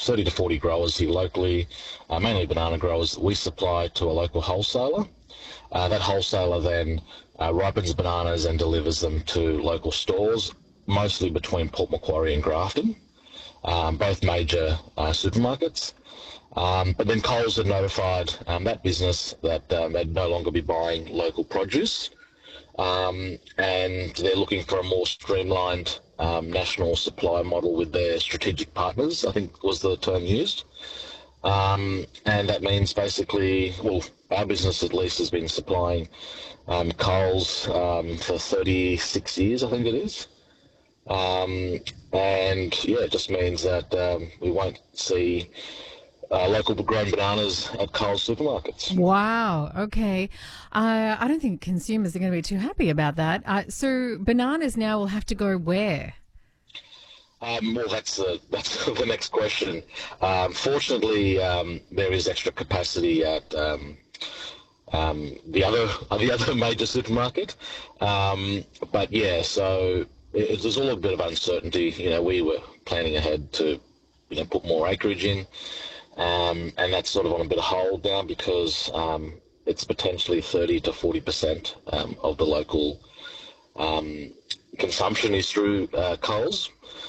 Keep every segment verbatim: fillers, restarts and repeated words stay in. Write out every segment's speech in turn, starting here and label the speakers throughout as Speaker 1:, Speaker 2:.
Speaker 1: thirty to forty growers here locally, uh, mainly banana growers, that we supply to a local wholesaler. Uh, that wholesaler then uh, ripens bananas and delivers them to local stores, mostly between Port Macquarie and Grafton, um, both major uh, supermarkets. Um, but then Coles had notified um, that business that um, they'd no longer be buying local produce, um, and they're looking for a more streamlined um, national supply model with their strategic partners, I think was the term used. Um, and that means basically, well, our business at least has been supplying um, Coles um, for thirty-six years, I think it is. Um, and yeah, it just means that um, we won't see Uh, local grown bananas at Coles supermarkets.
Speaker 2: Wow. Okay. Uh, I don't think consumers are going to be too happy about that. Uh, so bananas now will have to go where?
Speaker 1: Um, well, that's the that's the next question. Um, fortunately, um, there is extra capacity at um, um, the other the other major supermarket. Um, but yeah, so it, there's all a bit of uncertainty. You know, we were planning ahead to you know put more acreage in. Um, and that's sort of on a bit of hold now because um, it's potentially thirty to forty percent um, of the local um, consumption is through uh, Coles.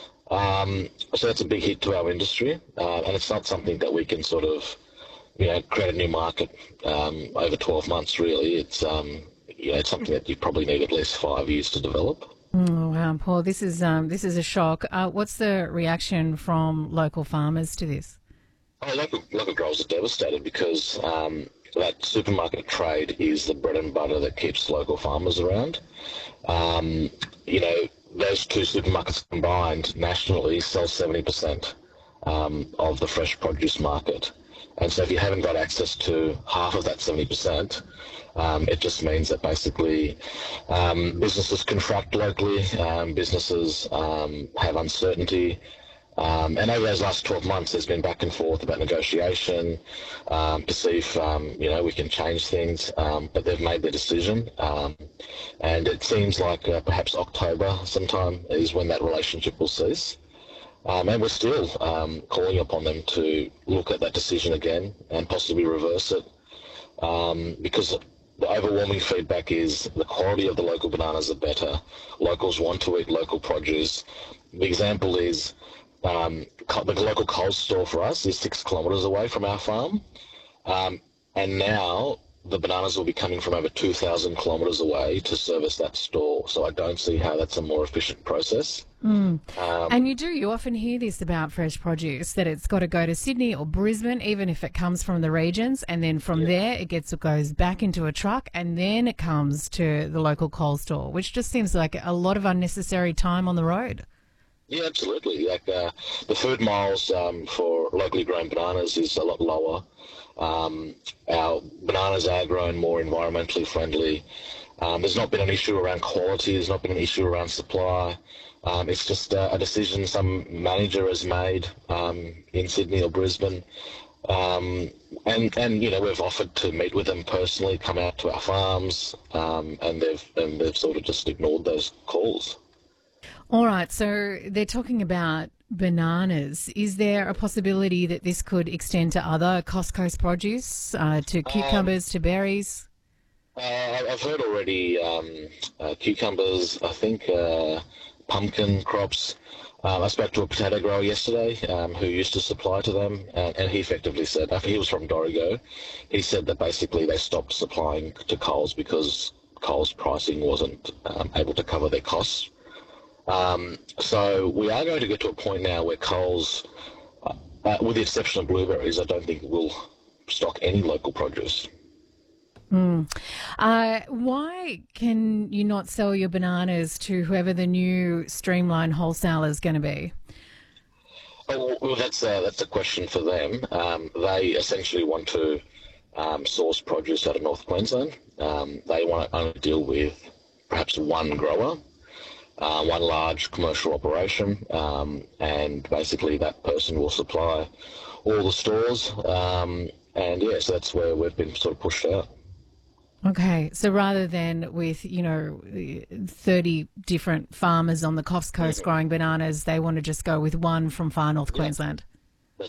Speaker 1: Um, so that's a big hit to our industry, uh, and it's not something that we can sort of, you know, create a new market um, over twelve months. Really, it's um, you know, it's something that you probably need at least five years to develop.
Speaker 2: Oh, wow, Paul, this is um, this is a shock. Uh, what's the reaction from local farmers to this?
Speaker 1: Oh, local, local growers are devastated because um, that supermarket trade is the bread and butter that keeps local farmers around. Um, you know, those two supermarkets combined nationally sell seventy percent um, of the fresh produce market. And so if you haven't got access to half of that seventy percent, um, it just means that basically um, businesses contract locally, um, businesses um, have uncertainty. Um, and over those last twelve months, there's been back and forth about negotiation um, to see if, um, you know, we can change things. Um, but they've made their decision. Um, and it seems like uh, perhaps October sometime is when that relationship will cease. Um, and we're still um, calling upon them to look at that decision again and possibly reverse it. Um, because the overwhelming feedback is the quality of the local bananas are better. Locals want to eat local produce. The example is Um, the local Coles store for us is six kilometres away from our farm, um, and now the bananas will be coming from over two thousand kilometres away to service that store. So I don't see how that's a more efficient process.
Speaker 2: Mm.
Speaker 1: Um,
Speaker 2: and you do, you often hear this about fresh produce, that it's got to go to Sydney or Brisbane, even if it comes from the regions, and then from
Speaker 1: yeah.
Speaker 2: there it gets it goes back into a truck, and then it comes to the local Coles store, which just seems like a lot of unnecessary time on the road.
Speaker 1: Yeah, absolutely. Like uh, the food miles um, for locally grown bananas is a lot lower. Um, our bananas are grown more environmentally friendly. Um, there's not been an issue around quality. There's not been an issue around supply. Um, it's just uh, a decision some manager has made um, in Sydney or Brisbane. Um, and, and, you know, we've offered to meet with them personally, come out to our farms, um, and they've and they've sort of just ignored those calls.
Speaker 2: All right, so they're talking about bananas. Is there a possibility that this could extend to other Coast Coast produce, uh, to cucumbers, um, to berries?
Speaker 1: Uh, I've heard already um, uh, cucumbers, I think uh, pumpkin crops. Um, I spoke to a potato grower yesterday um, who used to supply to them, and, and he effectively said, after he was from Dorrigo, he said that basically they stopped supplying to Coles because Coles pricing wasn't um, able to cover their costs. Um, so we are going to get to a point now where Coles, uh, uh, with the exception of blueberries, I don't think will stock any local produce.
Speaker 2: Mm. Uh, why can you not sell your bananas to whoever the new streamlined wholesaler is going to be?
Speaker 1: Oh, well, that's a, that's a question for them. Um, they essentially want to um, source produce out of North Queensland. Um, they want to only deal with perhaps one grower. Uh, one large commercial operation, um, and basically that person will supply all the stores, um, and yes, yeah, so that's where we've been sort of pushed out.
Speaker 2: Okay, so rather than with, you know, thirty different farmers on the Coast Coast mm-hmm. growing bananas, they want to just go with one from far North
Speaker 1: yeah.
Speaker 2: Queensland.